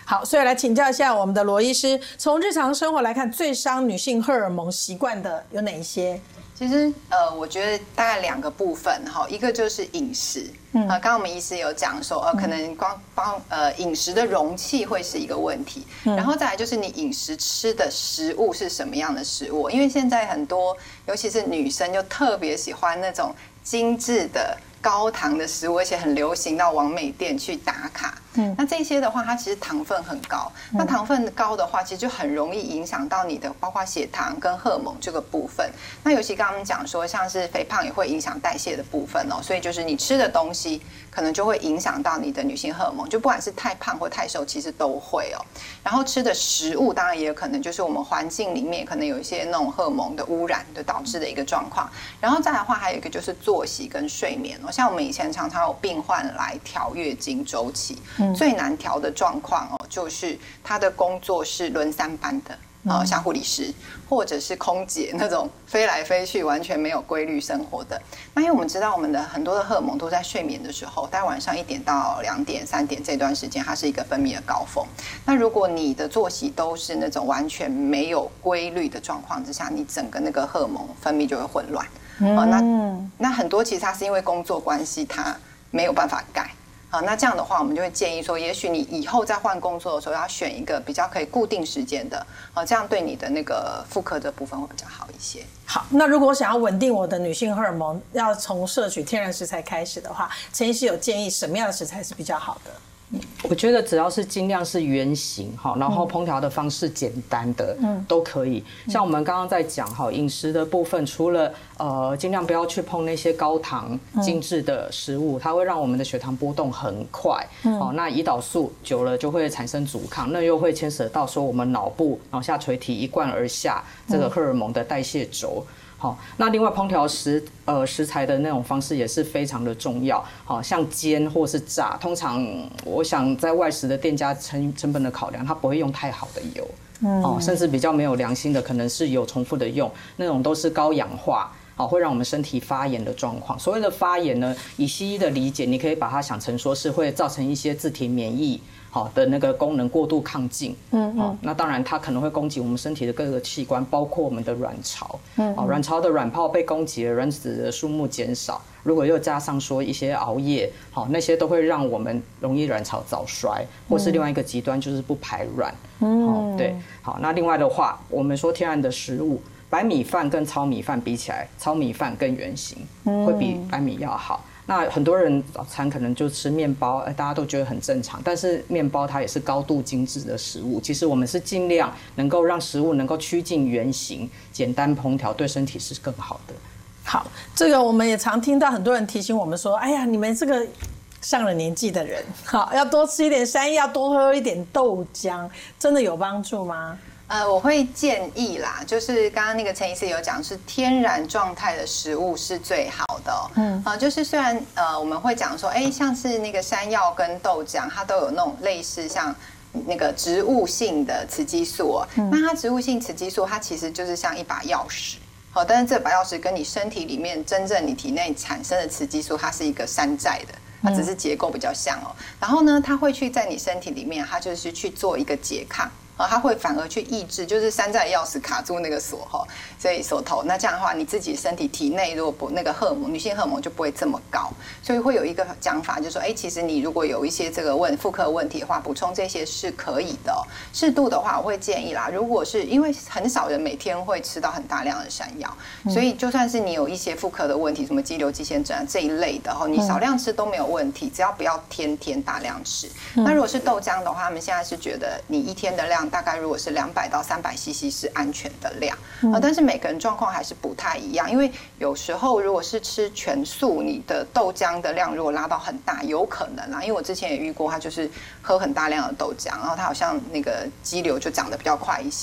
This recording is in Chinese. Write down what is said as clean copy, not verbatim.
好，所以来请教一下我们的罗医师，从日常生活来看，最伤女性荷尔蒙习惯的有哪一些？ 其实我觉得大概2个部分哈，一个就是饮食，刚刚我们医师有讲说，可能光饮食的容器会是一个问题，然后再来就是你饮食吃的食物是什么样的食物，因为现在很多尤其是女生就特别喜欢那种精致的高糖的食物，而且很流行到网美店去打卡。那这些的话，它其实糖分很高。那糖分高的话，其实就很容易影响到你的，包括血糖跟荷尔蒙这个部分。那尤其刚刚讲说，像是肥胖也会影响代谢的部分哦，所以就是你吃的东西可能就会影响到你的女性荷尔蒙，就不管是太胖或太瘦，其实都会哦。然后吃的食物当然也有可能就是我们环境里面可能有一些那种荷尔蒙的污染，就导致的一个状况。然后再来的话，还有一个就是作息跟睡眠哦，像我们以前常常有病患来调月经周期。最难调的状况哦，就是他的工作是轮3班的像护理师或者是空姐那种飞来飞去完全没有规律生活的。那因为我们知道我们的很多的荷尔蒙都在睡眠的时候，大概晚上1点到2点、3点这段时间，它是一个分泌的高峰。那如果你的作息都是那种完全没有规律的状况之下，你整个那个荷尔蒙分泌就会混乱。那很多其实它是因为工作关系，它没有办法改。那这样的话，我们就会建议说，也许你以后在换工作的时候，要选一个比较可以固定时间的，这样对你的那个妇科的部分会比较好一些。 好，那如果我想要稳定我的女性荷尔蒙，要从摄取天然食材开始的话，陈医师有建议什么样的食材是比较好的？ 我觉得只要是尽量是圆形哈，然后烹调的方式简单的，都可以。像我们刚刚在讲哈，饮食的部分，除了尽量不要去碰那些高糖精致的食物，它会让我们的血糖波动很快。那胰岛素久了就会产生阻抗，那又会牵扯到说我们脑部脑下垂体一贯而下这个荷尔蒙的代谢轴。好，那另外烹调食材的那种方式也是非常的重要。好，像煎或是炸，通常我想在外食的店家成本的考量，它不会用太好的油，甚至比较没有良心的，可能是有重复的用，那种都是高氧化。会让我们身体发炎的状况。所谓的发炎呢，以西医的理解，你可以把它想成说是会造成一些自体免疫的那个功能过度亢进。那当然它可能会攻击我们身体的各个器官，包括我们的卵巢。卵巢的卵泡被攻击了，卵子的数目减少。如果又加上说一些熬夜，那些都会让我们容易卵巢早衰，或是另外一个极端就是不排卵。对，好，那另外的话，我们说天然的食物。白米饭跟糙米饭比起来，糙米饭更原形，会比白米要好。那很多人早餐可能就吃面包，大家都觉得很正常。但是面包它也是高度精致的食物，其实我们是尽量能够让食物能够趋近原形，简单烹调，对身体是更好的。 好，这个我们也常听到很多人提醒我们说，哎呀，你们这个上了年纪的人，好，要多吃一点山药，多喝一点豆浆，真的有帮助吗？ 我会建议啦，就是刚刚那个陈医师有讲，是天然状态的食物是最好的。就是虽然我们会讲说，像是那个山药跟豆浆，它都有那种类似像那个植物性的雌激素那它植物性雌激素，它其实就是像一把钥匙。但是这把钥匙跟你身体里面真正你体内产生的雌激素，它是一个山寨的。它只是结构比较像然后呢，它会去在你身体里面，它就是去做一个拮抗。它会反而去抑制，就是山寨钥匙卡住那个锁所以锁头。那这样的话，你自己身体体内如果不那个荷尔蒙，女性荷尔蒙就不会这么高。所以会有一个讲法，就是说，其实你如果有一些这个妇科问题的话，补充这些是可以的。适度的话，我会建议啦。如果是因为很少人每天会吃到很大量的山药，所以就算是你有一些妇科的问题，什么肌瘤、肌腺症这一类的你少量吃都没有问题，只要不要天天大量吃。那如果是豆浆的话，他们现在是觉得你一天的量大概如果是200到300 CC 是安全的量但是每个人状况还是不太一样，因为有时候如果是吃全素，你的豆浆的量如果拉到很大，有可能因为我之前也遇过，他就是喝很大量的豆浆，然后他好像那个肌瘤就长得比较快一些。